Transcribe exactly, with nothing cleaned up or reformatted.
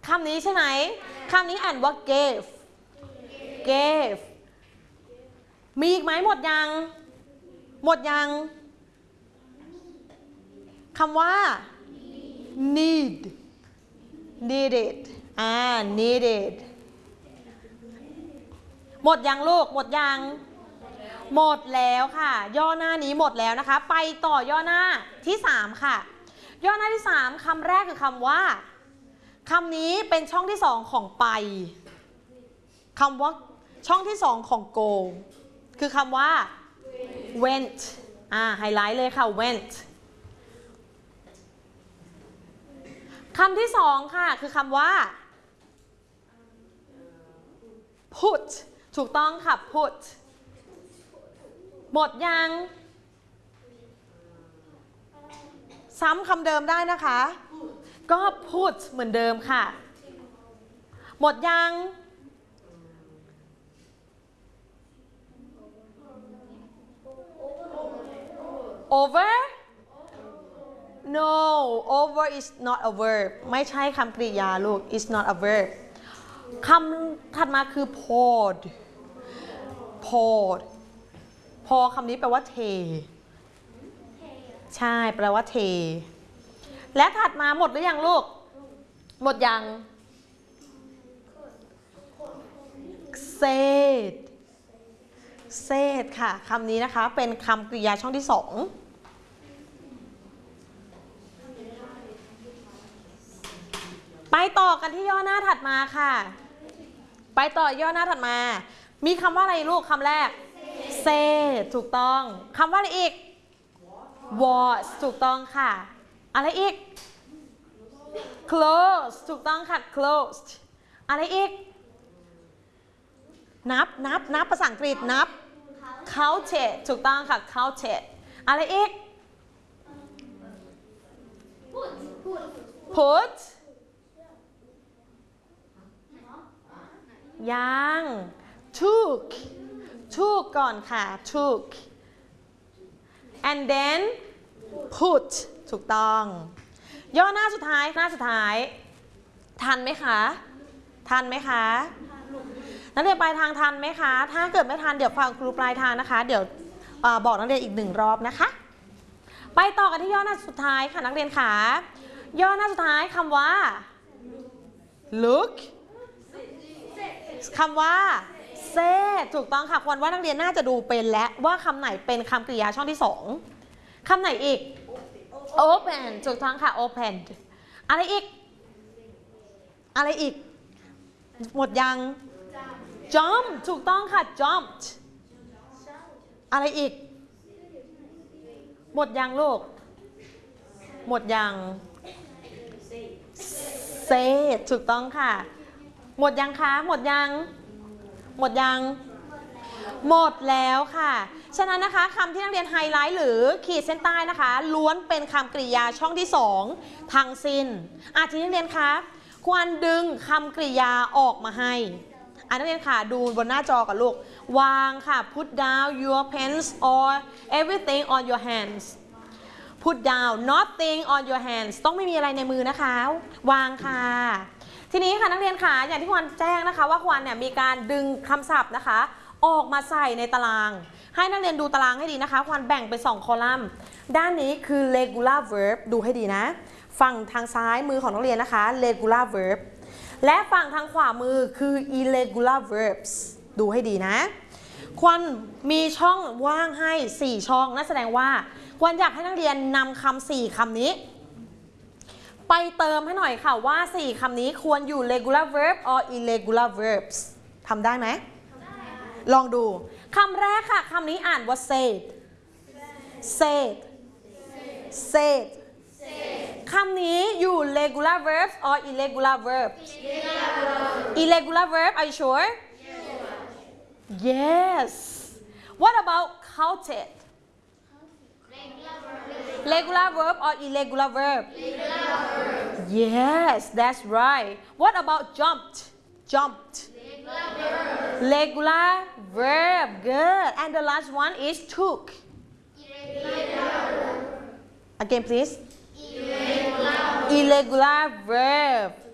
คำนี้ใช่ไหมคำนี้อ่านว่า gave gave มีอีกไหมหมดยังหมดยังคำว่า need needed อ่า needed หมดยังลูกหมดยังหมดแล้วค่ะย่อหน้านี้หมดแล้วนะคะไปต่อย่อหน้าที่สามค่ะย่อหน้าที่สามคำแรกคือคำว่าคำนี้เป็นช่องที่สองของไปคำว่าช่องที่สองของ go คือคำว่า went อ่าไฮไลท์เลยค่ะ went คำที่สองค่ะคือคำว่า put ถูกต้องค่ะ put หมดยังซ้ำคำเดิมได้นะคะก็ put เหมือนเดิมค่ะหมดยัง over no over is not a verb ไม่ใช่คำกริยาลูก is not a verb คำถัดมาคือ poured pouredพอคำนี้แปลว่าเทใช่แปลว่าเทและถัดมาหมดหรือยังลูกหมดยัง said said ค่ะคำนี้นะคะเป็นคำกริยาช่องที่สองไปต่อกันที่ย่อหน้าถัดมาค่ะไปต่อย่อหน้าถัดมามีคำว่าอะไรลูกคำแรก say ถูกต้องคำว่าอะไรอีก was ถูกต้องค่ะอะไรอีก close ถูกต้องค่ะ closed อะไรอีกนับนับนับภาษาอังกฤษนับ counted ถูกต้องค่ะ counted อะไรอีก put ยัง took took ก่อนค่ะ took and then put ถูกต้องย่อหน้าสุดท้ายหน้าสุดท้ายทันไหมคะทันไหมคะนักเรียนปลายทางทันไหมคะถ้าเกิดไม่ทันเดี๋ยวฟังครูปลายทางนะคะเดี๋ยวบอกนักเรียนอีกหนึ่งรอบนะคะไปต่อกันที่ย่อหน้าสุดท้ายค่ะนักเรียนค่ะย่อหน้าสุดท้ายคำว่า look คำว่า say ถูกต้องค่ะควรว่านักเรียนน่าจะดูเป็นและว่าคำไหนเป็นคำกริยาช่องที่สองคำไหนอีก open ถูกต้องค่ะ opened อะไรอีกอะไรอีกหมดยัง jump ถูกต้องค่ะ jumped อะไรอีกหมดยังลูกหมดยัง said ถูกต้องค่ะหมดยังคะหมดยังหมดยังหมดแล้วค่ะฉะนั้นนะคะคำที่นักเรียนไฮไลท์หรือขีดเส้นใต้นะคะล้วนเป็นคำกริยาช่องที่สองทั้งสิ้นอาทีนี้นักเรียนคะควรดึงคำกริยาออกมาให้อ่านักเรียนค่ะดูบนหน้าจอกับลูกวางค่ะ put down your pens or everything on your hands put down nothing on your hands ต้องไม่มีอะไรในมือนะคะวางค่ะทีนี้ค่ะนักเรียนค่ะอย่างที่ควรแจ้งนะคะว่าควรเนี่ยมีการดึงคำศัพท์นะคะออกมาใส่ในตารางให้นักเรียนดูตารางให้ดีนะคะควรแบ่งเป็นสองคอลัมน์ด้านนี้คือ regular verb ดูให้ดีนะฝั่งทางซ้ายมือของนักเรียนนะคะ regular verb และฝั่งทางขวามือคือ irregular verbs ดูให้ดีนะควรมีช่องว่างให้สี่ช่องนั่นแสดงว่าควรอยากให้นักเรียนนำคำสี่คำนี้ไปเติมให้หน่อยค่ะว่าสี่คำนี้ควรอยู่ regular verb or irregular verbs ทำได้ไหมลองดูคำแรกค่ะคำนี้อ่านว่า said said said คำนี้อยู่ regular verbs or irregular verbs irregular verb are you sure yes what about counted regular verb or irregular verb yes that's right what about jumped jumped regular verb good and the last one is took again please irregular verb